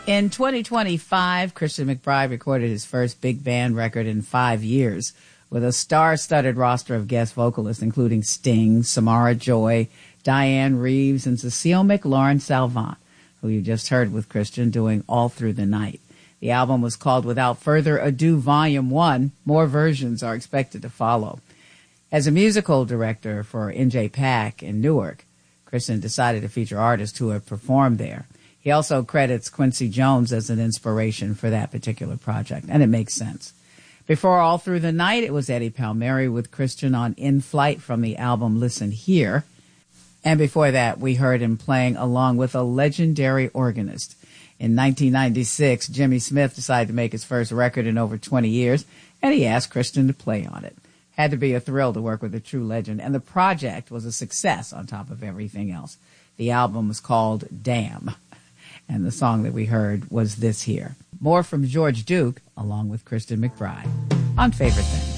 In 2025, Christian McBride recorded his first big band record in 5 years with a star-studded roster of guest vocalists, including Sting, Samara Joy, Diane Reeves, and Cecile McLaurin-Salvant, who you just heard with Christian doing All Through the Night. The album was called Without Further Ado Volume 1. More versions are expected to follow. As a musical director for NJPAC in Newark, Christian decided to feature artists who have performed there. He also credits Quincy Jones as an inspiration for that particular project, and it makes sense. Before All Through the Night, it was Eddie Palmieri with Christian on In Flight from the album Listen Here. And before that, we heard him playing along with a legendary organist. In 1996, Jimmy Smith decided to make his first record in over 20 years, and he asked Christian to play on it. Had to be a thrill to work with a true legend, and the project was a success on top of everything else. The album was called Damn, and the song that we heard was this here. More from George Duke, along with Christian McBride, on Favorite Things.